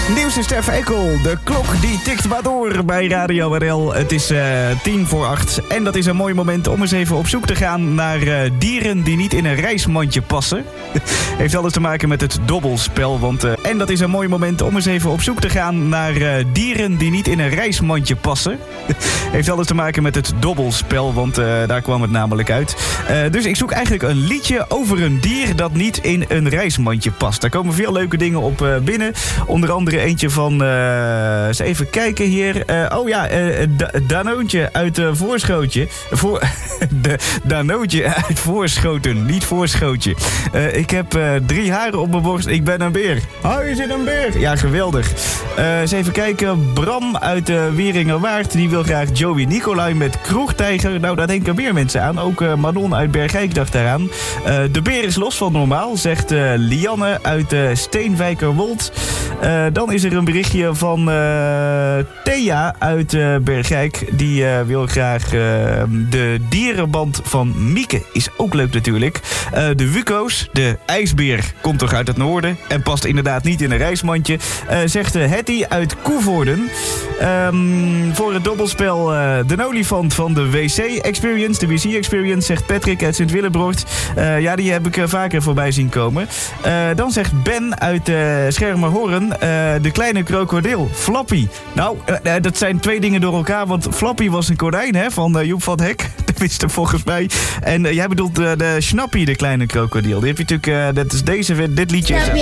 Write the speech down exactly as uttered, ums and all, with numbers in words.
Nieuws is Stef Ekkel. De klok die tikt maar door bij Radio R L. Het is uh, tien voor acht. En dat is een mooi moment om eens even op zoek te gaan naar uh, dieren die niet in een reismandje passen. Heeft alles te maken met het dobbelspel. Want, uh, en dat is een mooi moment om eens even op zoek te gaan naar uh, dieren die niet in een reismandje passen. Heeft alles te maken met het dobbelspel. Want uh, daar kwam het namelijk uit. Uh, dus ik zoek eigenlijk een liedje over een dier dat niet in een reismandje past. Daar komen veel leuke dingen op uh, binnen. Onder andere eentje van, uh, eens even kijken hier. Uh, oh ja, uh, da- Danoontje uit uh, Voorschootje. Voor, de Danootje uit Voorschoten, niet Voorschootje. Uh, ik heb uh, drie haren op mijn borst, ik ben een beer. Oh, je zit een beer. Ja, geweldig. Uh, eens even kijken. Bram uit uh, Wieringerwaard, die wil graag Joey Nicolai met Kroegtijger. Nou, daar denken meer mensen aan. Ook uh, Manon uit Bergijk dacht daaraan. Uh, de beer is los van normaal, zegt uh, Lianne uit uh, Steenwijkerwold. Uh, dan is er een berichtje van uh, Thea uit uh, Bergijk. Die uh, wil graag uh, de dierenband van Mieke. Is ook leuk natuurlijk. Uh, de Wuko's, de ijsbeer, komt toch uit het noorden. En past inderdaad niet in een reismandje. Uh, zegt uh, Hetty uit Koevoorden. Um, voor het dobbelspel uh, de olifant van de W C-experience. De W C-experience, zegt Patrick uit Sint-Willebroort. Uh, ja, die heb ik uh, vaker voorbij zien komen. Uh, dan zegt Ben uit uh, Schermerhorn. Uh, de kleine krokodil, Flappy. Nou, uh, dat zijn twee dingen door elkaar. Want Flappy was een konijn, hè, van uh, Joep van het Hek. Tenminste, volgens mij. En uh, jij bedoelt uh, de Snappy, de kleine krokodil. Die heb je natuurlijk, uh, dat is deze, dit liedje. Snappy